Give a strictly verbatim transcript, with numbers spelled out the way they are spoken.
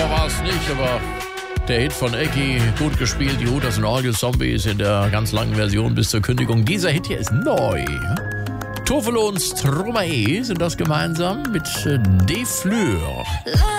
einfach war es nicht, aber der Hit von Ecki, gut gespielt, die Hooters and All You Zombies in der ganz langen Version bis zur Kündigung. Dieser Hit hier ist neu. Tofelo und Stromae sind das gemeinsam mit De Fleur.